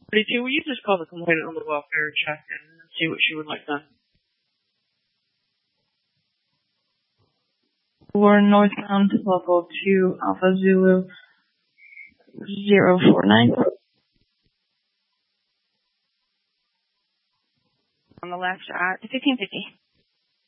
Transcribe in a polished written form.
42, will you just call the complainant on the welfare check and see what she would like done? For northbound local 2 Alpha Zulu 049. On the left at 1550.